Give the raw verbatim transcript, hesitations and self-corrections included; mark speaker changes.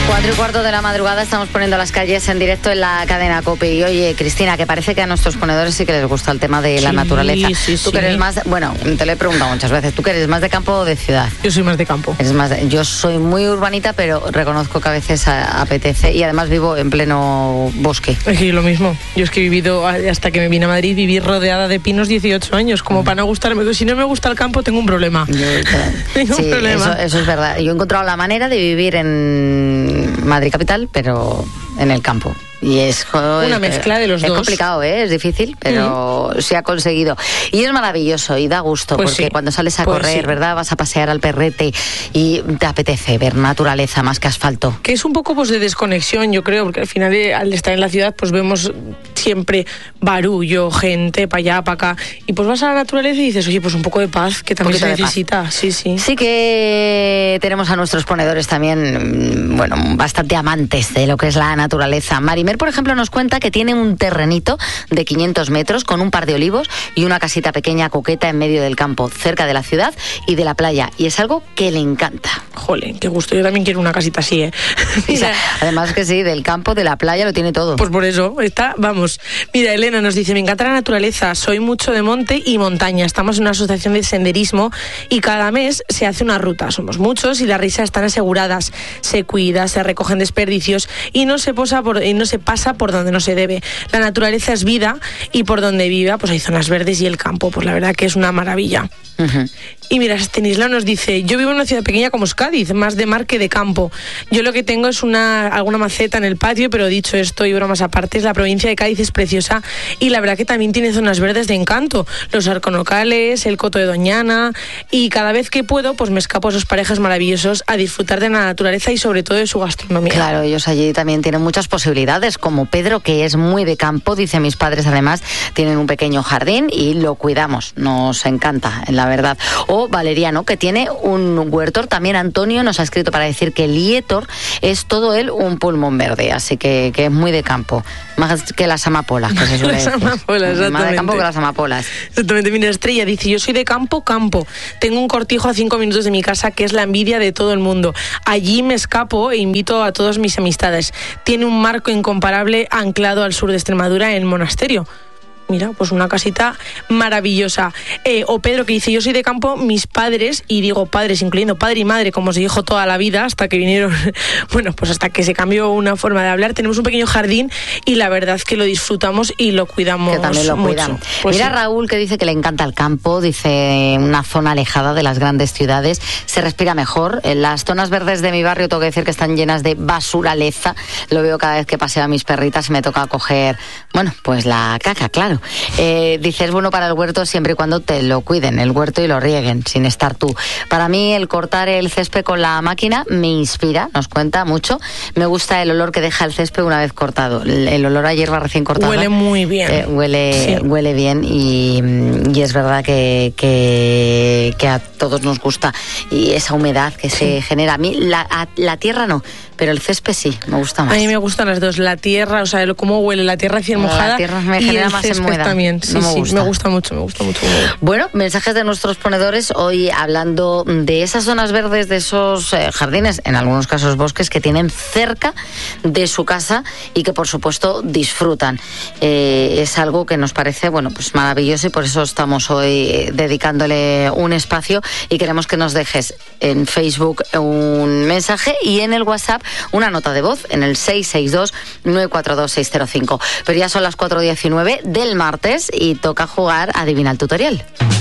Speaker 1: Cuatro y cuarto de la madrugada estamos poniendo las calles en directo en la cadena COPE. Y oye, Cristina, que parece que a nuestros ponedores sí que les gusta el tema de la
Speaker 2: sí,
Speaker 1: naturaleza.
Speaker 2: Sí,
Speaker 1: tú
Speaker 2: sí.
Speaker 1: que eres más, bueno, te lo he preguntado muchas veces, ¿tú que eres más de campo o de ciudad?
Speaker 2: Yo soy más de campo.
Speaker 1: Eres más de, yo soy muy urbanita, pero reconozco que a veces a, apetece, y además vivo en pleno bosque.
Speaker 2: Es que yo lo mismo. Yo es que he vivido, hasta que me vine a Madrid, viví rodeada de pinos dieciocho años, como mm. para no gustarme. Si no me gusta el campo, tengo un problema.
Speaker 1: Yo,
Speaker 2: tengo
Speaker 1: sí,
Speaker 2: un problema.
Speaker 1: Eso, eso es verdad. Yo he encontrado la manera de vivir en Madrid capital, pero en el campo. Y es joder,
Speaker 2: una mezcla de los
Speaker 1: es
Speaker 2: dos.
Speaker 1: Es complicado, ¿eh? Es difícil, pero uh-huh. se ha conseguido. Y es maravilloso y da gusto,
Speaker 2: pues
Speaker 1: porque
Speaker 2: sí.
Speaker 1: cuando sales a
Speaker 2: pues
Speaker 1: correr,
Speaker 2: sí.
Speaker 1: ¿verdad? Vas a pasear al perrete y te apetece ver naturaleza más que asfalto.
Speaker 2: Que es un poco pues de desconexión, yo creo, porque al final eh, al estar en la ciudad pues vemos siempre barullo, gente, para allá, para acá. Y pues vas a la naturaleza y dices, oye, pues un poco de paz, que también se necesita. Sí, sí.
Speaker 1: Sí que tenemos a nuestros ponedores también, bueno, bastante amantes de lo que es la naturaleza. Marimer, por ejemplo, nos cuenta que tiene un terrenito de quinientos metros con un par de olivos y una casita pequeña coqueta en medio del campo, cerca de la ciudad y de la playa. Y es algo que le encanta.
Speaker 2: Jolín, qué gusto. Yo también quiero una casita así, ¿eh?
Speaker 1: O sea, además que sí, del campo, de la playa, lo tiene todo.
Speaker 2: Pues por eso, está, vamos. Mira, Elena nos dice, me encanta la naturaleza, soy mucho de monte y montaña. Estamos en una asociación de senderismo y cada mes se hace una ruta. Somos muchos y las risas están aseguradas. Se cuida, se recogen desperdicios y no se, posa por, y no se pasa por donde no se debe. La naturaleza es vida y por donde viva pues hay zonas verdes y el campo, pues la verdad que es una maravilla. Uh-huh. Y mira, Stanislao nos dice, yo vivo en una ciudad pequeña como es Cádiz, más de mar que de campo. Yo lo que tengo es una alguna maceta en el patio, pero dicho esto y bromas aparte, la provincia de Cádiz es preciosa y la verdad que también tiene zonas verdes de encanto, los arconocales, el Coto de Doñana, y cada vez que puedo pues me escapo a esos parajes maravillosos a disfrutar de la naturaleza y sobre todo de su gastronomía.
Speaker 1: Claro, ellos allí también tienen muchas posibilidades, como Pedro, que es muy de campo, dice, mis padres además tienen un pequeño jardín y lo cuidamos, nos encanta, la verdad. O Valeriano, que tiene un huertor, también Antonio nos ha escrito para decir que Lietor es todo él un pulmón verde, así que, que es muy de campo, más que las amapolas, que se suele
Speaker 2: las
Speaker 1: decir.
Speaker 2: amapolas, exactamente.
Speaker 1: Más de campo que las amapolas.
Speaker 2: Exactamente, mira, Estrella dice, yo soy de campo, campo, tengo un cortijo a cinco minutos de mi casa que es la envidia de todo el mundo, allí me escapo e invito a todas mis amistades, tiene un marco incomparable anclado al sur de Extremadura en Monasterio. Mira, pues una casita maravillosa. Eh, o Pedro, que dice, yo soy de campo, mis padres, y digo padres, incluyendo padre y madre, como se dijo toda la vida, hasta que vinieron, bueno, pues hasta que se cambió una forma de hablar, tenemos un pequeño jardín y la verdad es que lo disfrutamos y lo cuidamos
Speaker 1: que también lo
Speaker 2: mucho.
Speaker 1: Cuidan.
Speaker 2: Pues
Speaker 1: Mira,
Speaker 2: sí.
Speaker 1: Raúl, que dice que le encanta el campo, dice, una zona alejada de las grandes ciudades, se respira mejor. En las zonas verdes de mi barrio tengo que decir que están llenas de basuraleza, lo veo cada vez que paseo a mis perritas y me toca coger, bueno, pues la caca, claro. Eh, dice, es bueno para el huerto siempre y cuando te lo cuiden, el huerto, y lo rieguen, sin estar tú. Para mí el cortar el césped con la máquina me inspira, nos cuenta mucho. Me gusta el olor que deja el césped una vez cortado, el, el olor a hierba recién cortada.
Speaker 2: Huele muy bien.
Speaker 1: Eh, huele,
Speaker 2: sí.
Speaker 1: huele bien y, y es verdad que, que, que a todos nos gusta, y esa humedad que sí. se genera. A mí la, a, la tierra no, pero el césped sí, me gusta más.
Speaker 2: A mí me gustan las dos, la tierra, o sea, cómo huele la tierra recién mojada.
Speaker 1: La tierra me genera
Speaker 2: y el
Speaker 1: más
Speaker 2: césped
Speaker 1: humedad.
Speaker 2: también. Sí,
Speaker 1: no me,
Speaker 2: sí,
Speaker 1: gusta.
Speaker 2: me gusta mucho, me gusta mucho.
Speaker 1: Bueno, mensajes de nuestros ponedores hoy hablando de esas zonas verdes, de esos eh, jardines, en algunos casos bosques, que tienen cerca de su casa y que por supuesto disfrutan. Eh, es algo que nos parece, bueno, pues maravilloso, y por eso estamos hoy dedicándole un espacio, y queremos que nos dejes en Facebook un mensaje y en el WhatsApp una nota de voz en el seis seis dos, nueve cuatro dos, seis cero cinco. Pero ya son las cuatro diecinueve del martes y toca jugar Adivina el tutorial.